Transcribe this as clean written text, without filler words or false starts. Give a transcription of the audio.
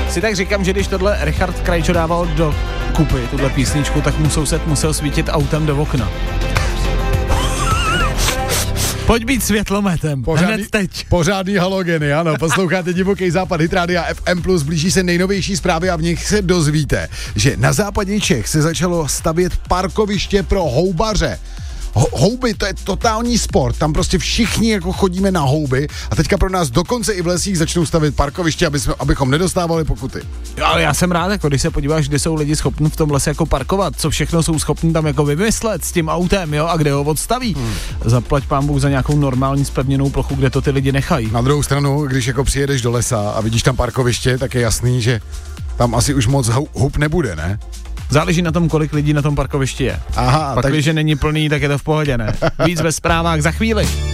Si tak říkám, že když tohle Richard Krajčo dával do kupy, tuhle písničku, tak mu soused musel svítit autem do okna. Pojď být světlometem, hned teď. Pořádný halogeny, ano, posloucháte Divoký západ, Hit Rádia FM+, blíží se nejnovější zprávy a v nich se dozvíte, že na západě Čech se začalo stavět parkoviště pro houbaře. Houby, to je totální sport, tam prostě všichni jako chodíme na houby a teďka pro nás dokonce i v lesích začnou stavět parkoviště, abychom nedostávali pokuty. Ale já jsem rád, jako když se podíváš, kde jsou lidi schopni v tom lese jako parkovat, co všechno jsou schopni tam jako vymyslet s tím autem, jo, a kde ho odstaví. Zaplať pán Bůh za nějakou normální spevněnou plochu, kde to ty lidi nechají. Na druhou stranu, když jako přijedeš do lesa a vidíš tam parkoviště, tak je jasný, že tam asi už moc hub nebude, ne? Záleží na tom, kolik lidí na tom parkovišti je. Aha, Pak, když není plný, tak je to v pohodě, ne? Víc ve zprávách za chvíli.